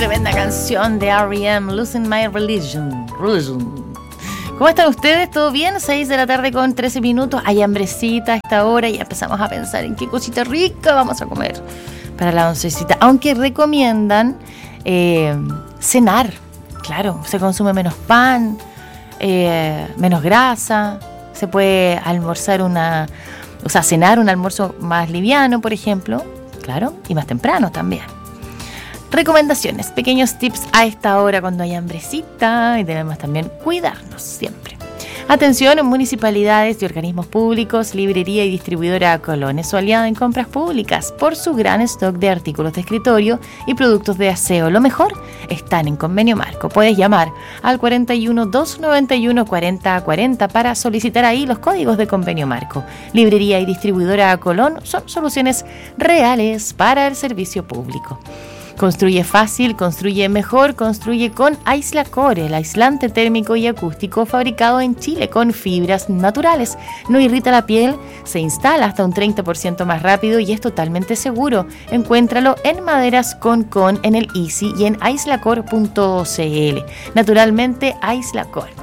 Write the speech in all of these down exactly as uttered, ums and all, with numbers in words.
tremenda canción de R E M, Losing My Religion. Religion. ¿Cómo están ustedes? ¿Todo bien? seis de la tarde con trece minutos. Hay hambrecita a esta hora y empezamos a pensar en qué cosita rica vamos a comer para la oncecita. Aunque recomiendan eh, cenar. Claro, se consume menos pan, eh, menos grasa. Se puede almorzar una... O sea, cenar un almuerzo más liviano, por ejemplo. Claro, y más temprano también. Recomendaciones, pequeños tips a esta hora cuando hay hambrecita y tenemos también cuidarnos siempre. Atención, municipalidades y organismos públicos, librería y distribuidora Colón es su aliada en compras públicas por su gran stock de artículos de escritorio y productos de aseo. Lo mejor están en Convenio Marco. Puedes llamar al cuarenta y uno, doscientos noventa y uno, cuarenta cuarenta para solicitar ahí los códigos de Convenio Marco. Librería y distribuidora Colón son soluciones reales para el servicio público. Construye fácil, construye mejor, construye con Aislacore, el aislante térmico y acústico fabricado en Chile con fibras naturales. No irrita la piel, se instala hasta un treinta por ciento más rápido y es totalmente seguro. Encuéntralo en Maderas Concon, en el Easy y en aislacore punto c l. Naturalmente, Aislacore.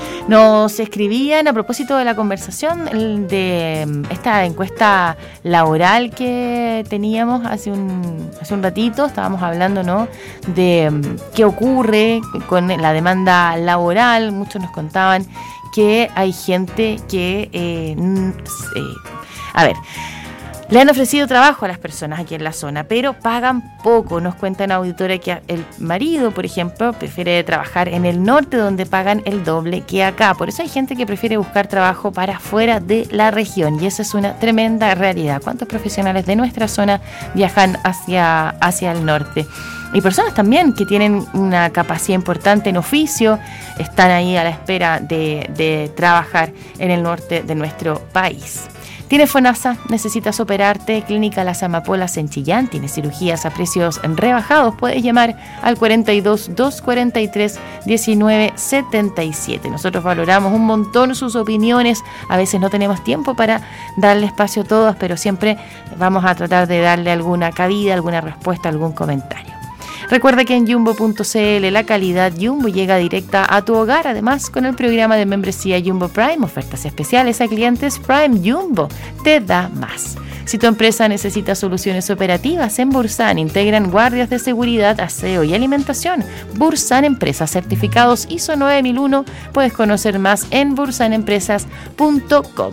Nos escribían a propósito de la conversación de esta encuesta laboral que teníamos hace un, hace un ratito. Estábamos hablando, ¿no?, de qué ocurre con la demanda laboral. Muchos nos contaban que hay gente que... Eh, eh, a ver... Le han ofrecido trabajo a las personas aquí en la zona, pero pagan poco. Nos cuentan auditores que el marido, por ejemplo, prefiere trabajar en el norte, donde pagan el doble que acá. Por eso hay gente que prefiere buscar trabajo para fuera de la región, y esa es una tremenda realidad. ¿Cuántos profesionales de nuestra zona viajan hacia, hacia el norte? Y personas también que tienen una capacidad importante en oficio, están ahí a la espera de, de trabajar en el norte de nuestro país. ¿Tienes FONASA? ¿Necesitas operarte? Clínica Las Amapolas en Chillán tiene cirugías a precios rebajados. Puedes llamar al cuarenta y dos, doscientos cuarenta y tres, diecinueve setenta y siete. Nosotros valoramos un montón sus opiniones. A veces no tenemos tiempo para darle espacio a todas, pero siempre vamos a tratar de darle alguna cabida, alguna respuesta, algún comentario. Recuerda que en Jumbo punto c l la calidad Jumbo llega directa a tu hogar. Además, con el programa de membresía Jumbo Prime, ofertas especiales a clientes Prime, Jumbo te da más. Si tu empresa necesita soluciones operativas, en Bursan integran guardias de seguridad, aseo y alimentación. Bursan Empresas, certificados I S O nueve mil uno. Puedes conocer más en bursan empresas punto com.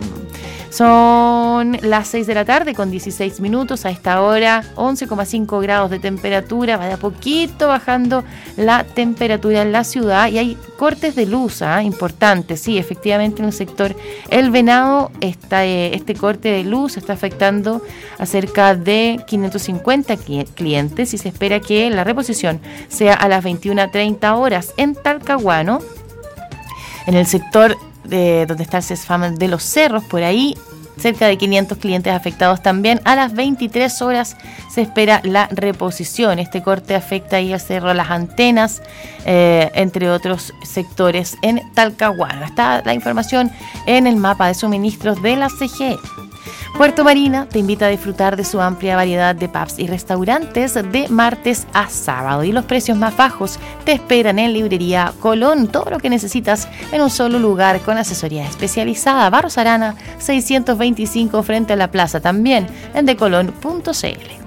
Son las seis de la tarde con dieciséis minutos. A esta hora, once coma cinco grados de temperatura. Va de a poquito bajando la temperatura en la ciudad y hay cortes de luz, ¿eh? Importantes. Sí, efectivamente en el sector El Venado está, eh, este corte de luz está afectando a cerca de quinientos cincuenta clientes y se espera que la reposición sea a las veintiuna treinta horas. En Talcahuano, en el sector de donde está el CESFAM de los Cerros, por ahí cerca de quinientos clientes afectados también. A las veintitrés horas se espera la reposición. Este corte afecta ahí al Cerro Las Antenas, eh, entre otros sectores en Talcahuano. Está la información en el mapa de suministros de la C G E. Puerto Marina te invita a disfrutar de su amplia variedad de pubs y restaurantes de martes a sábado. Y los precios más bajos te esperan en Librería Colón. Todo lo que necesitas en un solo lugar con asesoría especializada. Barros Arana seiscientos veinticinco frente a la plaza, también en decolón punto c l.